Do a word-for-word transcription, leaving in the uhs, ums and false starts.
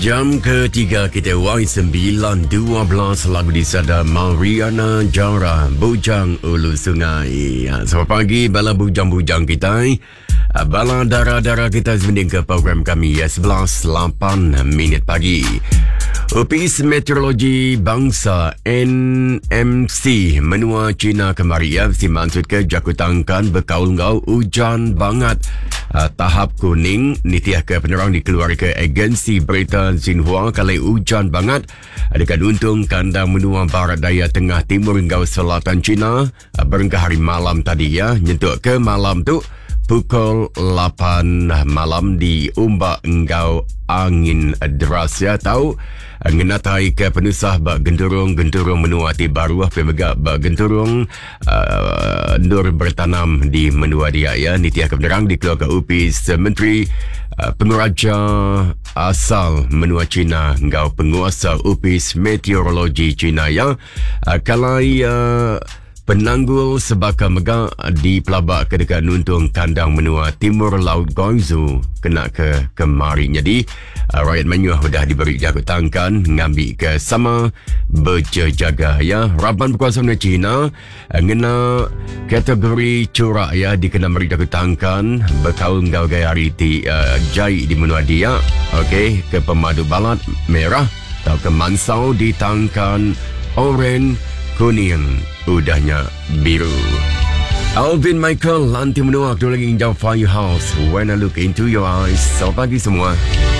Jam ketiga kita Y sembilan dua belas lagu di sada Mariana Jara Bujang Ulu Sungai. Ha, selamat pagi bala bujang-bujang kita. Ha, bala darah-darah kita sebanding ke program kami ya sebelas lapan minit pagi. Opis Meteorologi Bangsa N M C menua China kemari ya si maksud ke jakutangkan berkaul-gaul hujan banget. Uh, tahap kuning nitiah ke penerang dikeluarkan ke agensi berita Xinhua kali hujan banget dekat untung kandang menua barat daya tengah timur hingga selatan China uh, berengkah hari malam tadi ya nyentuk ke malam tu pukul lapan malam di umbak engkau angin deras ya tahu ngenatai ke penusah bak genturung-genturung menua ti baru pemegak bak genturung uh, nur bertanam di menua dia ya nitiah kebenaran dikeluarkan upis Menteri uh, Penguraja asal menua China engkau penguasa upis meteorologi China ya uh, kalai uh, penanggul sebaka megak di pelabak ke dekat nuntung kandang menua timur laut Guangzhou kena ke kemari. Jadi uh, rakyat menyuah sudah diberi jakutangkan ngambil ke sama berjaga ya. Raban berkuasa menua China uh, ngena kategori curak ya dikena beri jakutangkan berkaul ngau gaya hari ti uh, jai di menua dia. Okey, ke pemadu balat merah atau ke mansau ditangkan oren kuning udahnya biru. Alvin Michael lanti menua waktu lagi hingga Firehouse When I Look Into Your Eyes. Selamat pagi semua.